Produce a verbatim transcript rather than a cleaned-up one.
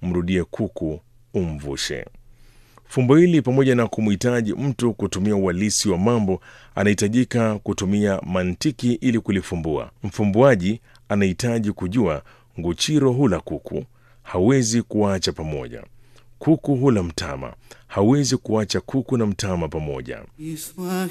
mrudie kuku umvushe. Fumbo hili pamoja na kumhitaji mtu kutumia uhalisi wa mambo, anahitajika kutumia mantiki ili kulifumbua. Mfumbuaji anahitaji kujua nguchiro hula kuku, hawezi kuacha pamoja. Kuku hula mtama, hawezi kuacha kuku na mtama pamoja.